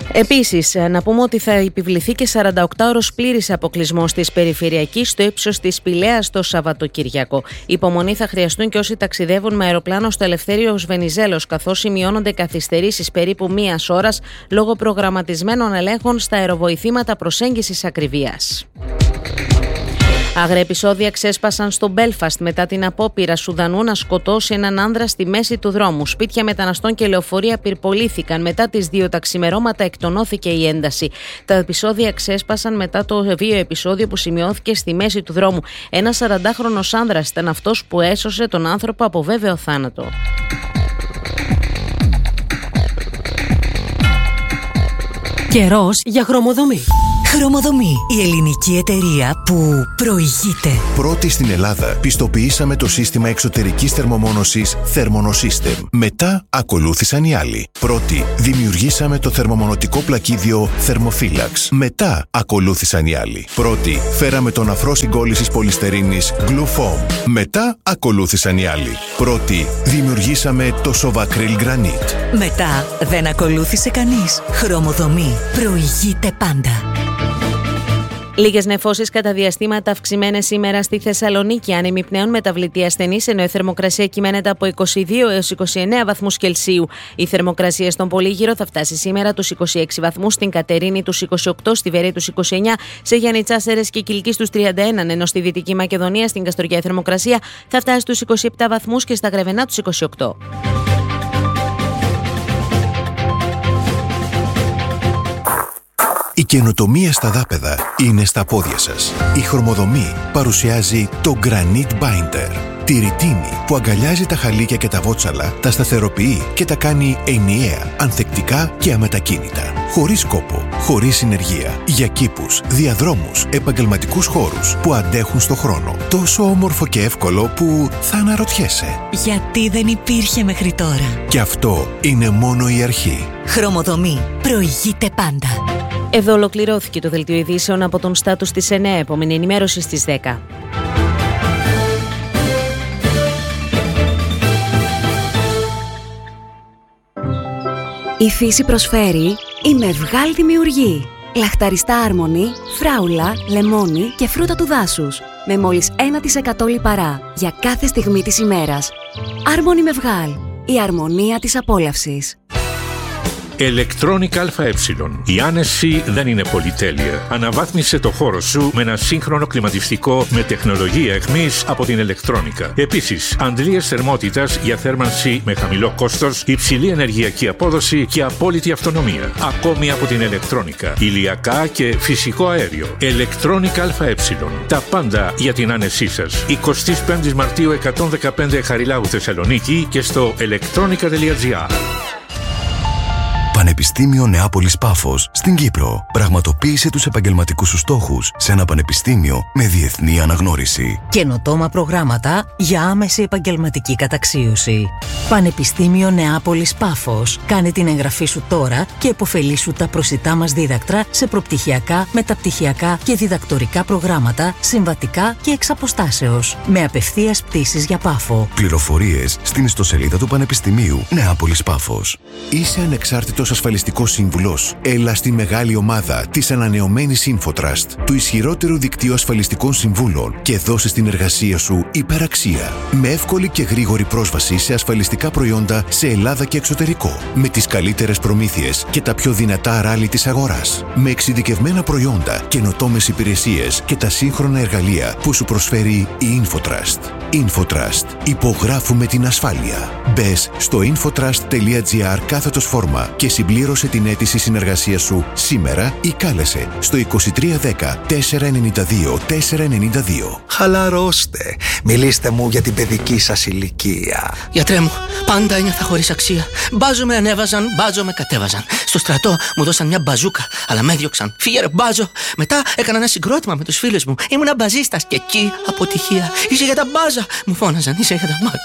Επίσης, να πούμε ότι θα επιβληθεί και 48ωρος πλήρης αποκλεισμός της περιφερειακής στο ύψος της Πηλαίας το Σαββατοκυριακό. Υπομονή θα χρειαστούν και όσοι ταξιδεύουν με αεροπλάνο στο Ελευθέριος Βενιζέλος, καθώς σημειώνονται καθυστερήσεις περίπου μίας ώρας λόγω προγραμματισμένων ελέγχων στα αεροβοηθήματα προσέγγισης ακριβίας. Άγρια επεισόδια ξέσπασαν στο Μπέλφαστ μετά την απόπειρα Σουδανού να σκοτώσει έναν άνδρα στη μέση του δρόμου. Σπίτια μεταναστών και λεωφορεία πυρπολήθηκαν. Μετά τις 2 τα ξημερώματα εκτονώθηκε η ένταση. Τα επεισόδια ξέσπασαν μετά το βίαιο επεισόδιο που σημειώθηκε στη μέση του δρόμου. Ένας 40χρονος άνδρας ήταν αυτός που έσωσε τον άνθρωπο από βέβαιο θάνατο. Καιρός για χρωμοδομή. Χρωμοδομή, η ελληνική εταιρεία που προηγείται. Πρώτη στην Ελλάδα πιστοποιήσαμε το σύστημα εξωτερικής θερμομόνωσης Thermonosystem. Μετά ακολούθησαν οι άλλοι. Πρώτη δημιουργήσαμε το θερμομονωτικό πλακίδιο Thermophilax. Μετά ακολούθησαν οι άλλοι. Πρώτη φέραμε τον αφρό συγκόλλησης πολυστερίνης Glufoam. Μετά ακολούθησαν οι άλλοι. Πρώτη δημιουργήσαμε το Sovacryl Granite. Μετά δεν ακολούθησε κανείς. Χρωμοδομή προηγείται πάντα. Λίγες νεφώσεις κατά διαστήματα αυξημένες σήμερα στη Θεσσαλονίκη. Άνεμοι πνέουν μεταβλητή ασθενής, ενώ η θερμοκρασία κυμαίνεται από 22 έως 29 βαθμούς Κελσίου. Η θερμοκρασία στον Πολύγυρο θα φτάσει σήμερα τους 26 βαθμούς, στην Κατερίνη τους 28, στη Βερή τους 29, σε Γιάννητσά, Σέρρες και Κιλκής τους 31, ενώ στη Δυτική Μακεδονία, στην Καστοριά, η θερμοκρασία θα φτάσει στους 27 βαθμούς και στα Γρεβενά τους 28. Η καινοτομία στα δάπεδα είναι στα πόδια σας. Η Χρωμοδομή παρουσιάζει το Granite Binder. Τη ρητίνη που αγκαλιάζει τα χαλίκια και τα βότσαλα, τα σταθεροποιεί και τα κάνει ενιαία, ανθεκτικά και αμετακίνητα. Χωρίς κόπο, χωρίς συνεργεία. Για κήπους, διαδρόμους, επαγγελματικούς χώρους που αντέχουν στο χρόνο. Τόσο όμορφο και εύκολο που θα αναρωτιέσαι. Γιατί δεν υπήρχε μέχρι τώρα. Και αυτό είναι μόνο η αρχή. Χρωμοδομή προηγείται πάντα. Εδώ ολοκληρώθηκε το δελτίο ειδήσεων από τον Στάτους της 9. Επόμενη ενημέρωση στις 10. Η φύση προσφέρει η Μευγάλ δημιουργεί. Λαχταριστά άρμονη, φράουλα, λεμόνι και φρούτα του δάσους. Με μόλις 1% λιπαρά για κάθε στιγμή της ημέρας. Άρμονη Μευγάλ. Η αρμονία της απόλαυσης. Electronic ΑΕ. Η άνεση δεν είναι πολυτέλεια. Αναβάθμισε το χώρο σου με ένα σύγχρονο κλιματιστικό με τεχνολογία αιχμής από την Electronica. Επίσης, αντλίες θερμότητας για θέρμανση με χαμηλό κόστος, υψηλή ενεργειακή απόδοση και απόλυτη αυτονομία. Ακόμη από την Electronica. Ηλιακά και φυσικό αέριο. Electronic ΑΕ. Τα πάντα για την άνεσή σας. 25 Μαρτίου 115 Χαριλάου Θεσσαλονίκη και στο electronica.gr. Πανεπιστήμιο Νεάπολης Πάφος στην Κύπρο. Πραγματοποίησε τους επαγγελματικούς σου στόχους σε ένα πανεπιστήμιο με διεθνή αναγνώριση. Καινοτόμα προγράμματα για άμεση επαγγελματική καταξίωση. Πανεπιστήμιο Νεάπολης Πάφος. Κάνε την εγγραφή σου τώρα και επωφελήσου τα προσιτά μας δίδακτρα σε προπτυχιακά, μεταπτυχιακά και διδακτορικά προγράμματα, συμβατικά και εξ αποστάσεως. Με απευθείας πτήσεις για Πάφο. Πληροφορίες στην ιστοσελίδα του Πανεπιστημίου Νεάπολης Πάφος. Είσαι ανεξάρτητος ασφαλιστικός σύμβουλος. Έλα στη μεγάλη ομάδα της ανανεωμένης InfoTrust, του ισχυρότερου δικτύου ασφαλιστικών συμβούλων, και δώσε στην εργασία σου υπεραξία. Με εύκολη και γρήγορη πρόσβαση σε ασφαλιστικά προϊόντα σε Ελλάδα και εξωτερικό. Με τις καλύτερες προμήθειες και τα πιο δυνατά ράλι της αγοράς. Με εξειδικευμένα προϊόντα, καινοτόμες υπηρεσίες και τα σύγχρονα εργαλεία που σου προσφέρει η InfoTrust. InfoTrust. Υπογράφουμε την ασφάλεια. Μπες στο infotrust.gr/φόρμα και συμπλήρωσε την αίτηση συνεργασίας σου σήμερα ή κάλεσε στο 2310 492 492. Χαλαρώστε. Μιλήστε μου για την παιδική σας ηλικία. Γιατρέ μου, πάντα ένιωθα χωρίς αξία. Μπάζο με ανέβαζαν, μπάζο με κατέβαζαν. Στο στρατό μου δώσαν μια μπαζούκα, αλλά με έδιωξαν. Φύγε ρε μπάζο. Μετά έκανα ένα συγκρότημα με τους φίλους μου. Ήμουνα μπαζίστας και εκεί αποτυχία. Είσαι για τα μπάζα. Μου φώναζαν, είσαι για τα μπάζα.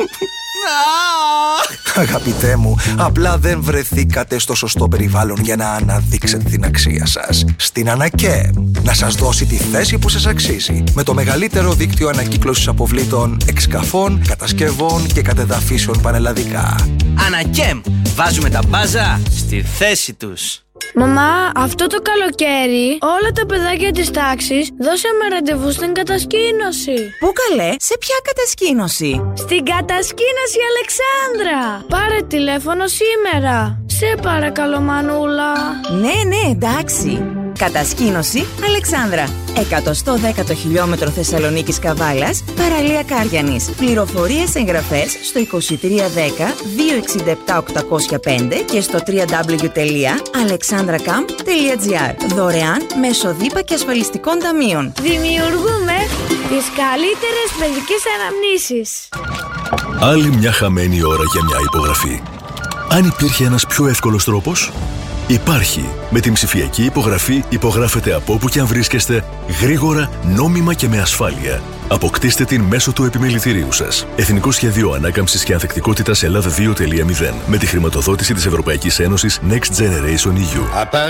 Αγαπητέ μου, απλά δεν βρεθήκατε στο σωστό περιβάλλον για να αναδείξετε την αξία σας. Στην Ανακέ, να σας δώσει τη θέση που σας αξίζει. Με το μεγαλύτερο δίκτυο ανακύκλωσης αποβλήτων, εξκαφών, κατασκευών και κατεδαφίσεων πανελλαδικά. Ανακέμ, βάζουμε τα μπάζα στη θέση τους. Μαμά, αυτό το καλοκαίρι όλα τα παιδάκια της τάξης δώσαμε ραντεβού στην κατασκήνωση. Πού καλέ, σε ποια κατασκήνωση? Στην κατασκήνωση Αλεξάνδρα. Πάρε τηλέφωνο σήμερα. Σε παρακαλώ Μανούλα. Ναι, εντάξει. Κατασκήνωση Αλεξάνδρα. 110ο χιλιόμετρο Θεσσαλονίκης Καβάλας, παραλία Κάριανης. Πληροφορίες, εγγραφές στο 2310 267 805 και στο www.alexandracamp.gr. Δωρεάν μέσω ΔΥΠΑ και ασφαλιστικών ταμείων. Δημιουργούμε τις καλύτερες παιδικές αναμνήσεις. Άλλη μια χαμένη ώρα για μια υπογραφή. Αν υπήρχε ένας πιο εύκολος τρόπος, υπάρχει. Με την ψηφιακή υπογραφή υπογράφετε από όπου και αν βρίσκεστε, γρήγορα, νόμιμα και με ασφάλεια. Αποκτήστε την μέσω του επιμελητηρίου σας. Εθνικό Σχέδιο Ανάκαμψης και Ανθεκτικότητας Ελλάδα 2.0 με τη χρηματοδότηση της Ευρωπαϊκής Ένωσης Next Generation EU.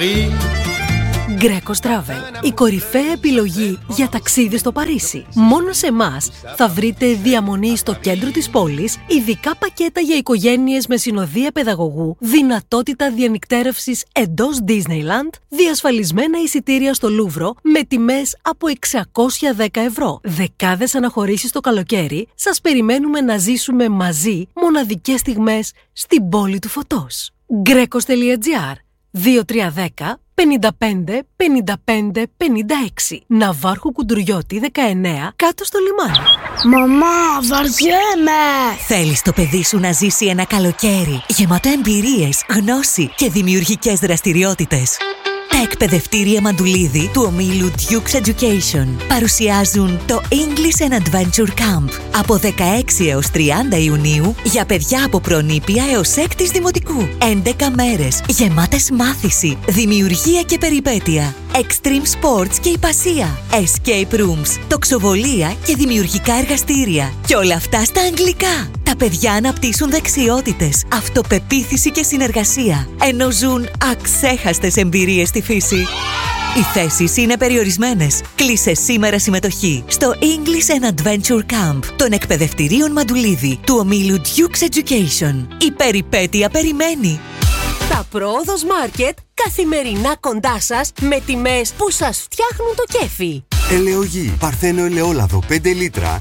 Greco Travel, η κορυφαία επιλογή για ταξίδι στο Παρίσι. Μόνο σε εμάς θα βρείτε διαμονή στο κέντρο της πόλης, ειδικά πακέτα για οικογένειες με συνοδεία παιδαγωγού, δυνατότητα διανυκτέρευσης εντός Disneyland, διασφαλισμένα εισιτήρια στο Λούβρο με τιμές από 610 ευρώ. Δεκάδες αναχωρήσεις το καλοκαίρι, σας περιμένουμε να ζήσουμε μαζί μοναδικές στιγμές στην πόλη του φωτός. Grecos.gr 2310 55 55 56. Ναυάρχου Κουντουριώτη 19, κάτω στο λιμάνι. Μαμά, βαριέμαι! Θέλεις το παιδί σου να ζήσει ένα καλοκαίρι γεμάτο εμπειρίες, γνώση και δημιουργικές δραστηριότητες? Τα εκπαιδευτήρια Μαντουλίδη του ομίλου Duke's Education παρουσιάζουν το English and Adventure Camp από 16 έως 30 Ιουνίου για παιδιά από προνήπια έως 6ης δημοτικού. 11 μέρες γεμάτες μάθηση, δημιουργία και περιπέτεια, extreme sports και υπασία, escape rooms, τοξοβολία και δημιουργικά εργαστήρια. Και όλα αυτά στα αγγλικά. Τα παιδιά αναπτύσσουν δεξιότητες, αυτοπεποίθηση και συνεργασία, ενώ ζουν αξέχαστες εμπειρίες στη φύση. Οι θέσεις είναι περιορισμένες. Κλείσε σήμερα συμμετοχή στο English and Adventure Camp των εκπαιδευτηρίων Μαντουλίδη του ομίλου Duke's Education. Η περιπέτεια περιμένει. Τα Πρόοδος Μάρκετ καθημερινά κοντά σας με τιμές που σας φτιάχνουν το κέφι. Ελαιογή, παρθένο ελαιόλαδο 5 λίτρα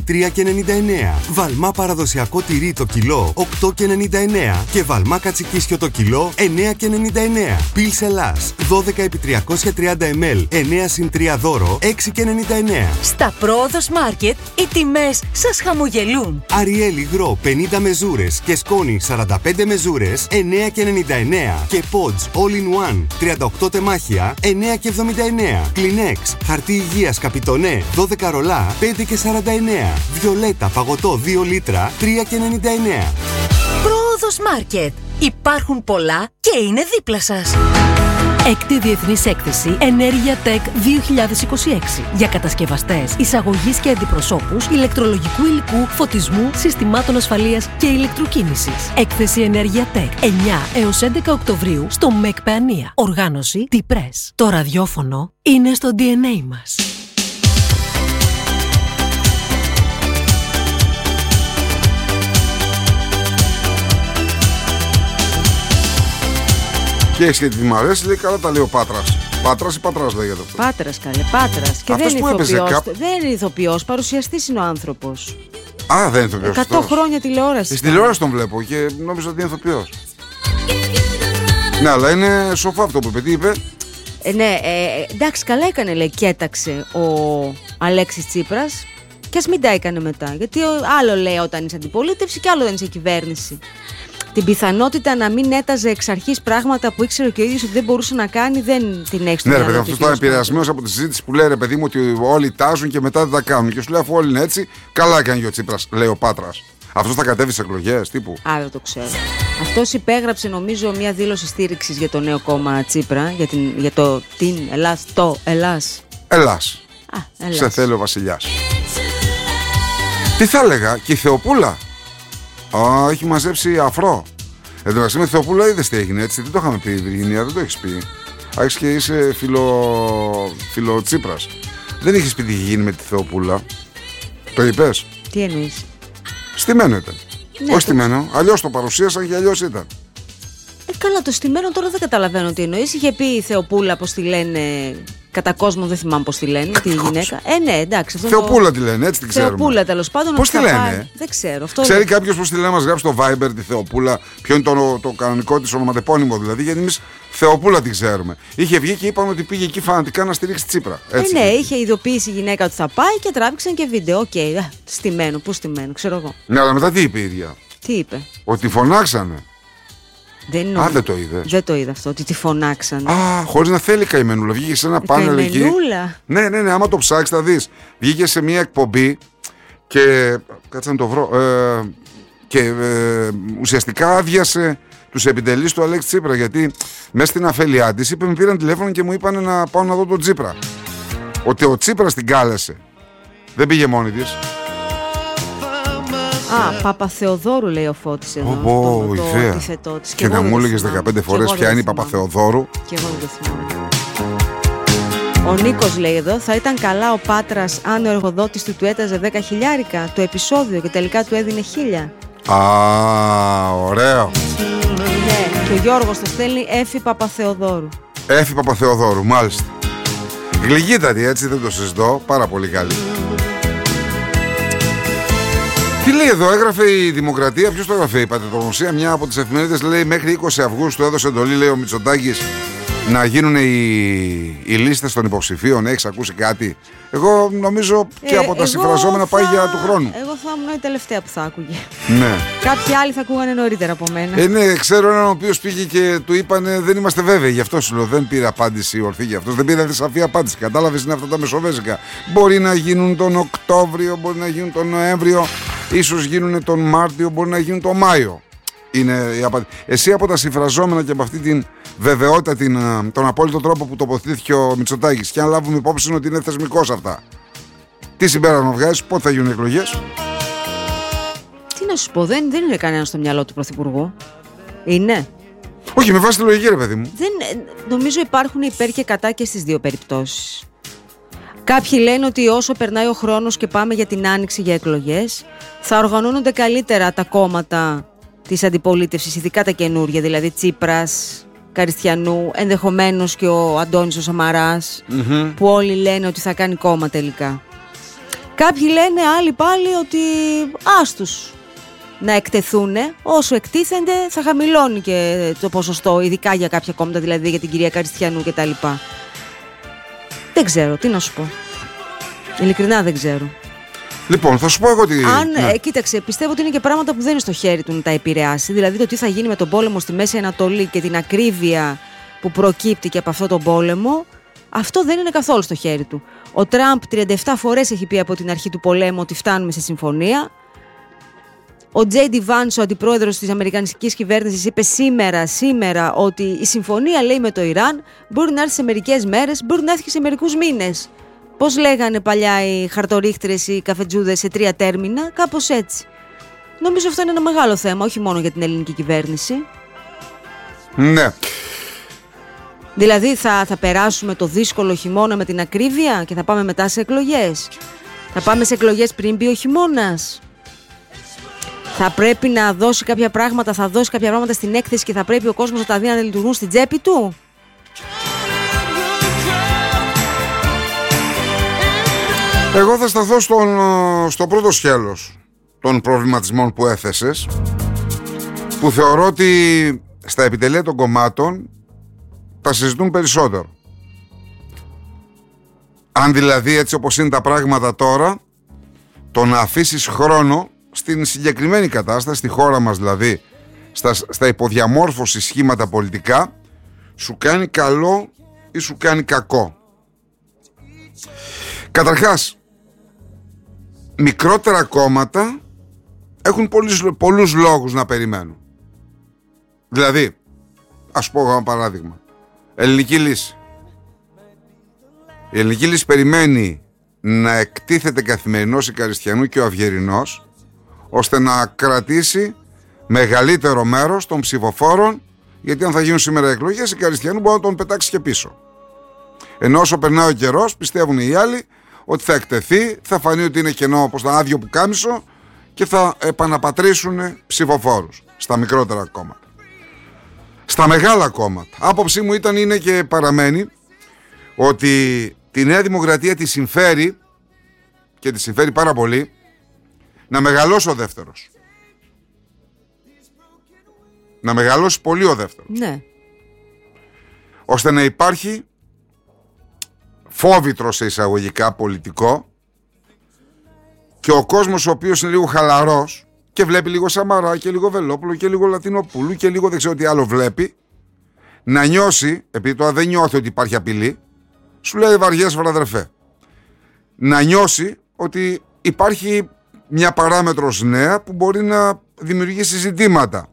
23,99. Βαλμά παραδοσιακό τυρί το κιλό 8,99. Και βαλμά κατσικίσιο το κιλό 9,99. Πιλς Ελλάς 12x330 ml 9+3 δώρο 6,99. Στα Πρόοδος Μάρκετ οι τιμές σας χαμογελούν. Αριέλ υγρό 50 μεζούρες και σκόνη 45 μεζούρες 9,99. Και Pods All in One 38 τεμάχια 9,79. Kleenex χαρτί υγείας Καπιτονέ 12 ρολά 5,49. Βιολέτα παγωτό 2 λίτρα 3,99. Πρόοδος Μάρκετ. Υπάρχουν πολλά και είναι δίπλα σας. Έκτη Διεθνής Έκθεση Ενέργεια Tech 2026 για κατασκευαστές, εισαγωγής και αντιπροσώπους ηλεκτρολογικού υλικού, φωτισμού, συστημάτων ασφαλείας και ηλεκτροκίνησης. Έκθεση Ενέργεια Tech 9 έως 11 Οκτωβρίου στο ΜΕΚ Παιανία. Οργάνωση T-Press. Το ραδιόφωνο είναι στο DNA μας. Και έχει γιατί μου αρέσει, λέει καλά τα λέει ο Πάτρας. Πάτρας ή Πατράς λέγεται αυτό? Πάτρας, καλέ, Πάτρας. Και αυτός δεν που είναι έπαιζε ηθοποιός. Δεν είναι ηθοποιός, παρουσιαστής είναι ο άνθρωπος. Α, δεν είναι ηθοποιός. 100 χρόνια τηλεόραση. Στην τηλεόραση τον βλέπω και νόμιζα ότι είναι ηθοποιός. Ναι, αλλά είναι σοφό αυτό που είπε. Τι είπε? Εντάξει, καλά έκανε, λέει, και έταξε ο Αλέξης Τσίπρας. Και ας μην τα έκανε μετά. Γιατί άλλο λέει όταν είσαι αντιπολίτευση και άλλο όταν είσαι κυβέρνηση. Την πιθανότητα να μην έταζε εξ αρχής πράγματα που ήξερε και ο ίδιος ότι δεν μπορούσε να κάνει, δεν την έχει στο μυαλό. Ναι, ρε παιδί, αυτό ήταν επηρεασμένος από τη συζήτηση που λέει ρε παιδί μου ότι όλοι τάζουν και μετά δεν τα κάνουν. Και σου λέει αφού όλοι είναι έτσι, καλά έκανε ο Τσίπρας, λέει ο Πάτρας. Αυτός θα κατέβει σε εκλογές τύπου? Δεν το ξέρω. Αυτός υπέγραψε νομίζω μια δήλωση στήριξης για το νέο κόμμα Τσίπρα, για το την Ελλάς, το Ελλάς. Ελλάς. Σε θέλει ο βασιλιάς. Τι θα έλεγα, και η Θεοπούλα. Έχει μαζέψει αφρό. Εν τω μεταξύ με τη Θεοπούλα είδες τι έγινε, έτσι. Δεν το είχαμε πει, Βυργινία, δεν το έχεις πει. Άρχισε και είσαι φιλο Τσίπρας. Δεν έχεις πει τι είχε γίνει με τη Θεοπούλα. Το είπες? Τι εννοείς? Στημένο ήταν. Ναι, όχι στημένο, αλλιώς το παρουσίασαν και αλλιώς ήταν. Καλά, το στημένο τώρα δεν καταλαβαίνω τι εννοείς. Είχε πει η Θεοπούλα, πώς τη λένε, κατά κόσμο, δεν θυμάμαι πώς τη λένε, τη γυναίκα. Ναι, εντάξει. Θεοπούλα τη λένε, έτσι την ξέρουμε. Θεοπούλα, τέλος πάντων. Πώς τη λένε? Δεν ξέρω. Ξέρει κάποιος πώς τη λένε, μας γράψει το Viber τη Θεοπούλα, ποιο είναι το κανονικό της ονοματεπώνυμο δηλαδή, γιατί εμείς Θεοπούλα την ξέρουμε. Είχε βγει και είπαμε ότι πήγε εκεί φανατικά να στηρίξει Τσίπρα. Έτσι. Ναι, είχε ειδοποιήσει η γυναίκα ότι θα πάει και τράβηξαν και βίντεο. Οκ, στημένο, πού στημένο, ξέρω εγώ. Ναι, αλλά μετά τι είπε η ίδια? Τι είπε? Ότι φωνάξανε. Δεν το είδε. Δεν το είδα αυτό, ότι τη φωνάξανε. Χωρίς να θέλει καημενούλα. Βγήκε σε ένα πάνελ εκεί. Καημενούλα. Ναι, άμα το ψάξεις θα δεις. Βγήκε σε μια εκπομπή και. Κάτσε να το βρω. Και ουσιαστικά άδειασε τους επιτελείς του Αλέξη Τσίπρα. Γιατί μέσα στην αφέλειά της με πήραν τηλέφωνο και μου είπαν να πάω να δω τον Τσίπρα. Ότι ο Τσίπρας την κάλεσε. Δεν πήγε μόνη της. Παπαθεοδόρου λέει ο Φώτης εδώ. Το επιθετό της. Και να μου έλεγες 15 φορές ποια είναι η Παπαθεοδόρου. Και εγώ δεν το θυμάμαι. Ο Νίκος λέει εδώ, θα ήταν καλά ο Πάτρας αν ο εργοδότης του έταζε 10 χιλιάρικα το επεισόδιο και τελικά του έδινε 1.000. Ωραίο. Ναι, και ο Γιώργος το στέλνει Έφη Παπαθεοδόρου. Έφη Παπαθεοδόρου, μάλιστα. Γλυκύτατη, έτσι, δεν το συζητώ. Πάρα πολύ καλή. Τι λέει εδώ, έγραφε η Δημοκρατία, ποιος το έγραφε, η Πατριωτοκρατία, μια από τις εφημερίδες, λέει μέχρι 20 Αυγούστου έδωσε εντολή, λέει ο Μητσοτάκης, να γίνουν οι λίστες των υποψηφίων. Έχεις ακούσει κάτι? Εγώ νομίζω και από τα συμφραζόμενα πάει για του χρόνου. Εγώ θα ήμουν η τελευταία που θα άκουγε. Ναι. Κάποιοι άλλοι θα ακούγανε νωρίτερα από μένα. Ναι, ξέρω έναν ο οποίος πήγε και του είπανε δεν είμαστε βέβαιοι. Γι' αυτό σου λέω, δεν πήρε απάντηση ορθή γι' αυτό. Δεν πήρε σαφή απάντηση. Κατάλαβες, είναι αυτά τα μεσοβέζικα. Μπορεί να γίνουν τον Οκτώβριο, μπορεί να γίνουν τον Νοέμβριο, ίσως γίνουν τον Μάρτιο, μπορεί να γίνουν τον Μάιο. Είναι η απάντηση. Εσύ από τα συμφραζόμενα και από αυτή την βεβαιότητα, τον απόλυτο τρόπο που τοποθετήθηκε ο Μητσοτάκης, και αν λάβουμε υπόψη ότι είναι θεσμικός αυτά, τι συμπέρασμα βγάζεις, πότε θα γίνουν οι εκλογές? Τι να σου πω, δεν είναι κανένα στο μυαλό του Πρωθυπουργού. Είναι. Όχι, με βάση τη λογική, ρε παιδί μου. Νομίζω υπάρχουν υπέρ και κατά και στις δύο περιπτώσεις. Κάποιοι λένε ότι όσο περνάει ο χρόνος και πάμε για την άνοιξη για εκλογές, θα οργανώνονται καλύτερα τα κόμματα της αντιπολίτευσης, ειδικά τα καινούργια, δηλαδή Τσίπρας, Καριστιανού, ενδεχομένως και ο Αντώνης ο Σαμαράς, που όλοι λένε ότι θα κάνει κόμμα τελικά. Κάποιοι λένε άλλοι πάλι ότι άστους να εκτεθούν, όσο εκτίθενται θα χαμηλώνει και το ποσοστό, ειδικά για κάποια κόμματα, δηλαδή για την κυρία Καριστιανού κτλ. Δεν ξέρω, τι να σου πω. Ειλικρινά δεν ξέρω. Λοιπόν, θα σου πω εγώ ότι. Κοίταξε, πιστεύω ότι είναι και πράγματα που δεν είναι στο χέρι του να τα επηρεάσει. Δηλαδή το τι θα γίνει με τον πόλεμο στη Μέση Ανατολή και την ακρίβεια που προκύπτει και από αυτόν τον πόλεμο, αυτό δεν είναι καθόλου στο χέρι του. Ο Τραμπ 37 φορές έχει πει από την αρχή του πολέμου ότι φτάνουμε σε συμφωνία. Ο J.D. Vance, ο αντιπρόεδρος της Αμερικανικής κυβέρνησης, είπε σήμερα ότι η συμφωνία, λέει, με το Ιράν μπορεί να έρθει σε μερικές μέρες, μπορεί να έρθει και σε μερικούς μήνες. Πώς λέγανε παλιά οι χαρτορίχτρες, οι καφετζούδες, σε 3 τέρμινα, κάπως έτσι. Νομίζω αυτό είναι ένα μεγάλο θέμα, όχι μόνο για την ελληνική κυβέρνηση. Ναι. Δηλαδή θα περάσουμε το δύσκολο χειμώνα με την ακρίβεια και θα πάμε μετά σε εκλογές. Θα πάμε σε εκλογές πριν μπει ο χειμώνας. Θα πρέπει να δώσει κάποια πράγματα, θα δώσει κάποια πράγματα στην έκθεση και θα πρέπει ο κόσμος να τα δει να λειτουργούν στην τσέπη του. Εγώ θα σταθώ στο πρώτο σκέλος των προβληματισμών που έθεσες, που θεωρώ ότι στα επιτελεία των κομμάτων τα συζητούν περισσότερο. Αν δηλαδή, έτσι όπως είναι τα πράγματα τώρα, το να αφήσεις χρόνο στην συγκεκριμένη κατάσταση, στη χώρα μας δηλαδή, στα υποδιαμόρφωση σχήματα πολιτικά, σου κάνει καλό ή σου κάνει κακό. Καταρχάς, μικρότερα κόμματα έχουν πολλούς λόγους να περιμένουν. Δηλαδή, ας πω ένα παράδειγμα, Ελληνική Λύση. Η Ελληνική Λύση περιμένει να εκτίθεται καθημερινώς η Καριστιανού και ο Αυγερινός, ώστε να κρατήσει μεγαλύτερο μέρος των ψηφοφόρων, γιατί αν θα γίνουν σήμερα εκλογές, η Καριστιανού μπορεί να τον πετάξει και πίσω. Ενώ όσο περνάει ο καιρός, πιστεύουν οι άλλοι ότι θα εκτεθεί, θα φανεί ότι είναι κενό όπως το άδειο πουκάμισο και θα επαναπατρίσουν ψηφοφόρους στα μικρότερα κόμματα. στα μεγάλα κόμματα. Άποψή μου είναι και παραμένει ότι τη Νέα Δημοκρατία τη συμφέρει, και τη συμφέρει πάρα πολύ, να μεγαλώσει ο δεύτερος. Να μεγαλώσει πολύ ο δεύτερος. Ναι. Ώστε να υπάρχει φόβητρο σε εισαγωγικά πολιτικό και ο κόσμος ο οποίος είναι λίγο χαλαρός και βλέπει λίγο Σαμαρά και λίγο Βελόπουλο και λίγο Λατινοπούλου και λίγο δεν ξέρω τι άλλο βλέπει, να νιώσει, επειδή τώρα δεν νιώθει ότι υπάρχει απειλή, σου λέει βαριές βραδερφέ, να νιώσει ότι υπάρχει μια παράμετρος νέα που μπορεί να δημιουργήσει ζητήματα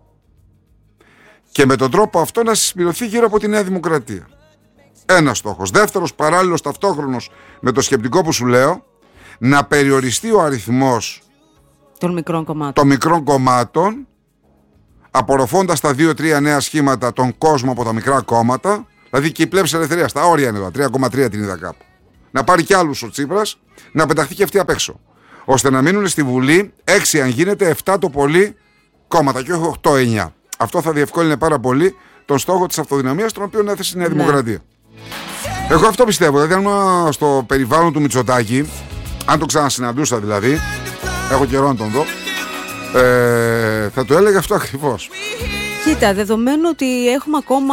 και με τον τρόπο αυτό να συσπηρωθεί γύρω από τη Νέα Δημοκρατία. Ένας στόχος. Δεύτερος, παράλληλος, ταυτόχρονος με το σκεπτικό που σου λέω, να περιοριστεί ο αριθμός των μικρών κομμάτων, απορροφώντας τα 2-3 νέα σχήματα τον κόσμο από τα μικρά κόμματα, δηλαδή και η Πλεύση Ελευθερία, στα όρια είναι εδώ, 3,3 την είδα κάπου. Να πάρει κι άλλους ο Τσίπρας, να πεταχτεί και αυτή απ' έξω. Ώστε να μείνουν στη Βουλή 6 αν γίνεται, 7 το πολύ κόμματα και όχι 8-9. Αυτό θα διευκόλυνε πάρα πολύ τον στόχο της αυτοδυναμίας, τον οποίο έθεσε η Νέα Δημοκρατία. Εγώ αυτό πιστεύω. Δηλαδή, αν ήμουν στο περιβάλλον του Μητσοτάκη, αν το ξανασυναντούσα δηλαδή, έχω καιρό να τον δω, θα το έλεγα αυτό ακριβώς. Κοίτα, δεδομένου ότι έχουμε ακόμα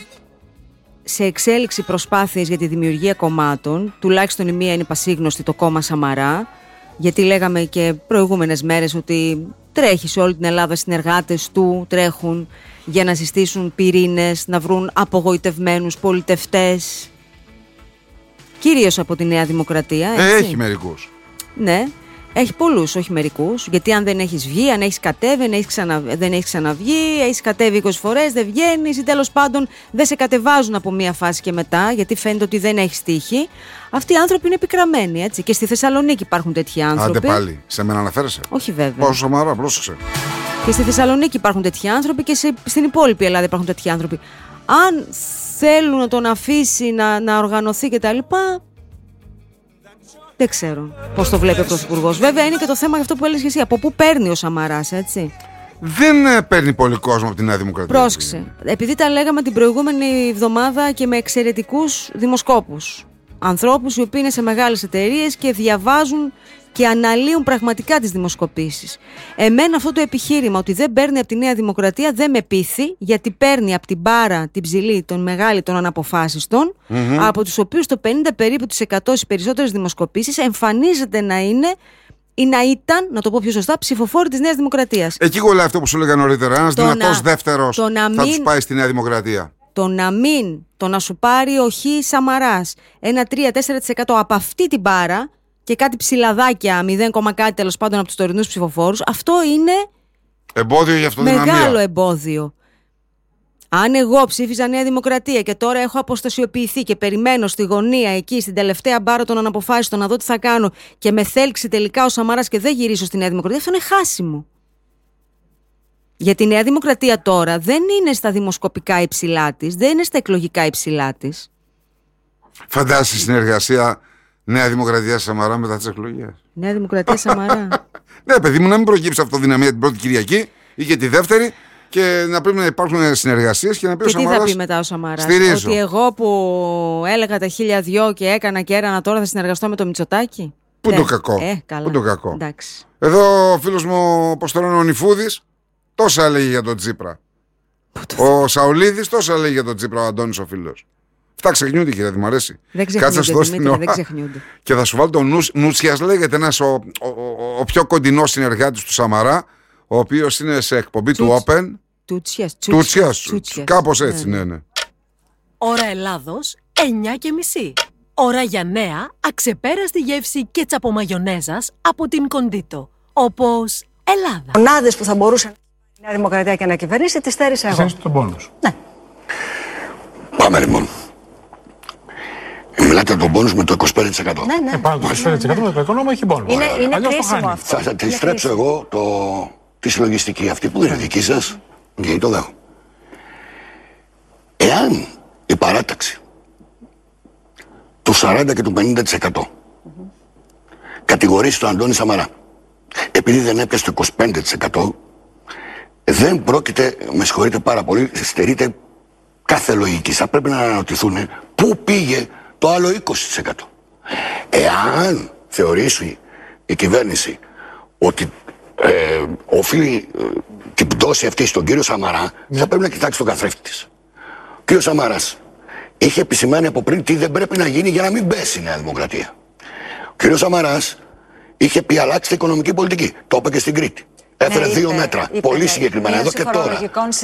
σε εξέλιξη προσπάθειες για τη δημιουργία κομμάτων, τουλάχιστον η μία είναι πασίγνωστη, το κόμμα Σαμαρά, γιατί λέγαμε και προηγούμενες μέρες ότι τρέχει σε όλη την Ελλάδα, συνεργάτες του τρέχουν για να συστήσουν πυρήνες, να βρουν απογοητευμένους πολιτευτές, κυρίως από τη Νέα Δημοκρατία. Έχει μερικούς. Ναι, έχει πολλούς, όχι μερικούς. Γιατί αν δεν έχεις βγει, αν έχεις κατέβει, δεν έχεις ξαναβγεί, έχεις κατέβει 20 φορές, δεν βγαίνεις ή τέλος πάντων δεν σε κατεβάζουν από μία φάση και μετά, γιατί φαίνεται ότι δεν έχεις τύχη. Αυτοί οι άνθρωποι είναι επικραμμένοι, έτσι. Και στη Θεσσαλονίκη υπάρχουν τέτοιοι άνθρωποι. Άντε πάλι, σε μένα αναφέρεσαι. Όχι βέβαια. Πόσο Σαμαρά, πρόσεξε. Και στη Θεσσαλονίκη υπάρχουν τέτοιοι άνθρωποι και στην υπόλοιπη Ελλάδα υπάρχουν τέτοιοι άνθρωποι. Αν θέλουν να τον αφήσει να οργανωθεί κτλ. Δεν ξέρω πώς το βλέπει ο Πρωθυπουργός. Βέβαια είναι και το θέμα για αυτό που έλεγες εσύ. Από πού παίρνει ο Σαμαράς, έτσι. Δεν παίρνει πολύ κόσμο από τη Νέα Δημοκρατία. Πρόσεξε. Επειδή τα λέγαμε την προηγούμενη εβδομάδα και με εξαιρετικούς δημοσκόπους. Ανθρώπους οι οποίοι είναι σε μεγάλες εταιρείες και διαβάζουν και αναλύουν πραγματικά τις δημοσκοπήσεις. Εμένα αυτό το επιχείρημα ότι δεν παίρνει από τη Νέα Δημοκρατία δεν με πείθει, γιατί παίρνει από την μπάρα, την ψηλή, τον μεγάλη, των αναποφάσιστων, από τους οποίους το 50 περίπου τις 100 στις περισσότερες δημοσκοπήσεις εμφανίζεται να είναι ή να ήταν, να το πω πιο σωστά, ψηφοφόροι της Νέας Δημοκρατίας. Εκεί κολλάει αυτό που σου έλεγα νωρίτερα. Ένας δυνατός δεύτερος θα τους πάει στη Νέα Δημοκρατία. Το να σου πάρει ο Χ Σαμαράς ένα 3-4% από αυτή την μπάρα και κάτι ψηλαδάκια, 0, κάτι τέλος πάντων από τους τωρινούς ψηφοφόρους, αυτό είναι εμπόδιο για αυτοδυναμία. Μεγάλο εμπόδιο. Αν εγώ ψήφιζα Νέα Δημοκρατία και τώρα έχω αποστασιοποιηθεί και περιμένω στη γωνία εκεί, στην τελευταία μπάρα των αναποφάσιστων να δω τι θα κάνω και με θέλξει τελικά ο Σαμαράς και δεν γυρίσω στη Νέα Δημοκρατία, αυτό είναι χάσιμο. Γιατί η Νέα Δημοκρατία τώρα δεν είναι στα δημοσκοπικά υψηλά της, δεν είναι στα εκλογικά υψηλά της. Φαντάζεσαι συνεργασία Νέα Δημοκρατία Σαμαρά μετά τις εκλογές. Νέα Δημοκρατία Σαμαρά. Ναι, παιδί μου, να μην προκύψει αυτοδυναμία την πρώτη Κυριακή ή και τη δεύτερη και να πρέπει να υπάρχουν συνεργασίες και να πει ο Σαμαράς. Και τι θα πει μετά ο Σαμαράς? Στηρίζω. Ότι εγώ που έλεγα τα 1002 και έκανα και έρανα τώρα θα συνεργαστώ με το Μητσοτάκη. Πού το κακό. Καλά. Πού το κακό. Εντάξει. Εδώ ο φίλος μου, πώς το λένε, ο Νιφούδης, τόσα έλεγε για τον Τσίπρα. Ο Σαουλίδης τόσα έλεγε για τον Τσίπρα, ο Αντώνης ο φίλος. Αυτά ξεχνιούνται, κύριε, μου αρέσει. Δεν ξεχνιούνται, δεν ξεχνιούνται. Και θα σου βάλω τον Νούτσιας, λέγεται, ένας ο πιο κοντινός συνεργάτης του Σαμαρά, ο οποίος είναι σε εκπομπή του Open. Τούτσιας. Κάπως έτσι, ναι. Ώρα Ελλάδος, 9:30. Ώρα για νέα, αξεπέραστη γεύση κέτσαπο μαγιονέζας από την Κοντίτο. Όπως Ελλάδα. Μονάδες που θα μπορούσαν η Νέα Δημοκρατία και να κυβερνήσει, τη στέρισα εγώ. Στέρισε τον πόνους. Ναι. Πάμε λοιπόν. Μιλάτε τον πόνους με το 25%. Ναι. Πάνω το 25% με το οικονόμο έχει πόνους. Είναι κρίσιμο αυτό. Θα τη στρέψω εγώ τη συλλογιστική αυτή που είναι δική σας και το δέχομαι. Εάν η παράταξη του 40% και του 50% κατηγορήσει τον Αντώνη Σαμαρά επειδή δεν έπιασε το 25%, δεν πρόκειται, με συγχωρείτε πάρα πολύ, στερείται κάθε λογικής θα πρέπει να αναρωτηθούν πού πήγε το άλλο 20%. Εάν θεωρήσει η κυβέρνηση ότι οφείλει την πτώση αυτή στον κύριο Σαμαρά, θα πρέπει να κοιτάξει τον καθρέφτη της. Ο κύριος Σαμαράς είχε επισημάνει από πριν τι δεν πρέπει να γίνει για να μην πέσει η Νέα Δημοκρατία. Ο κύριος Σαμαράς είχε πει αλλάξτε οικονομική πολιτική. Το είπε και στην Κρήτη. Έφερε 2 μέτρα. Πολύ συγκεκριμένα. Εδώ και τώρα.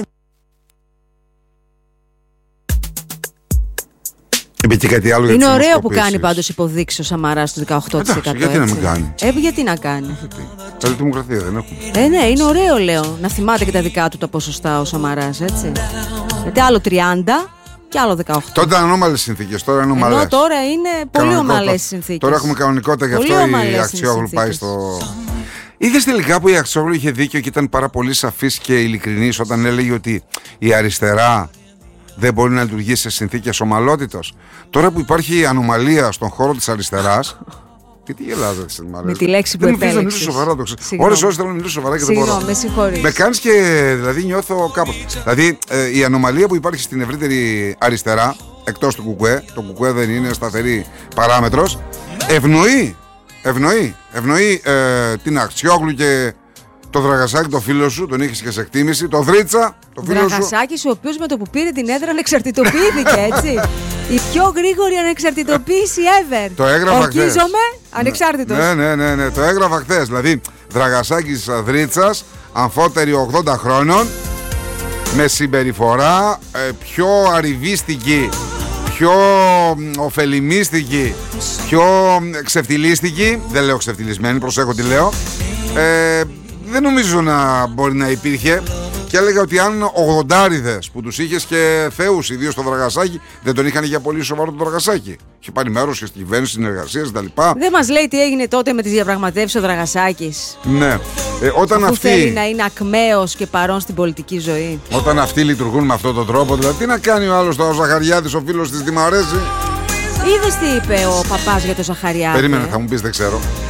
Είναι ωραίο που κάνει πάντως υποδείξει ο Σαμαράς του 18%. Γιατί να μην κάνει. Γιατί να κάνει. Καλή δημοκρατία δεν έχουμε. Ναι, είναι ωραίο, λέω. Να θυμάται και τα δικά του τα ποσοστά ο Σαμαράς, έτσι. Γιατί άλλο 30 και άλλο 18. Τότε ήταν ανώμαλες συνθήκες, τώρα είναι ομαλές. Ενώ τώρα είναι πολύ ομαλές συνθήκες. Τώρα έχουμε κανονικότητα, γι' αυτό η Αξιόγλου πάει στο. Είδες τελικά που η Αξιόγλου είχε δίκιο και ήταν πάρα πολύ σαφής και ειλικρινής όταν έλεγε ότι η αριστερά δεν μπορεί να λειτουργήσει σε συνθήκες ομαλότητας. Τώρα που υπάρχει ανομαλία στον χώρο της αριστεράς. Τι γελάζετε, με τη λέξη που επέλεξες. Δεν μου να μιλήσω σοβαρά, το ξέρω. Ώρες θέλω να μιλήσω σοβαρά και δεν μπορώ. Με συγχωρείς. Με κάνεις και δηλαδή νιώθω κάπως. Δηλαδή η ανομαλία που υπάρχει στην ευρύτερη αριστερά, εκτός του Κουκουέ, το Κουκουέ δεν είναι σταθερή παράμετρος, ευνοεί την Αξιόγλου και το Δραγασάκη, το φίλο σου, τον είχες και σε εκτίμηση, το Δρίτσα, το φίλο σου. Δραγασάκης, ο οποίος με το που πήρε την έδρα ανεξαρτητοποιήθηκε, έτσι. Η πιο γρήγορη ανεξαρτητοποίηση ever. Το έγραφα χθες. Ορκίζομαι ανεξάρτητος. Ναι, το έγραφα χθες. Δηλαδή, Δραγασάκης Δρίτσας, αμφότερη 80 χρόνων, με συμπεριφορά πιο αριβίστικη, πιο ωφελημίστικη, πιο ξεφτυλίστικη. Δεν λέω ξεφτυλισμένη, προσέχω τι λέω. Δεν νομίζω να μπορεί να υπήρχε. Και έλεγα ότι αν 80άριδες που τους είχες και θεούς, ιδίως το Δραγασάκη, δεν τον είχαν για πολύ σοβαρό τον Δραγασάκη. Είχε πάρει μέρος και στην κυβέρνηση, συνεργασίες κτλ. Δεν μας λέει τι έγινε τότε με τις διαπραγματεύσεις ο Δραγασάκης. Ναι. Όταν που αυτοί θέλει να είναι ακμαίος και παρόν στην πολιτική ζωή. Όταν αυτοί λειτουργούν με αυτόν τον τρόπο, δηλαδή τι να κάνει ο άλλος, ο Ζαχαριάδης, ο φίλος της, τι μ' αρέσει. Είδες τι είπε ο παπάς για τον Ζαχαριάδη. Περίμενε, θα μου πεις, δεν ξέρω.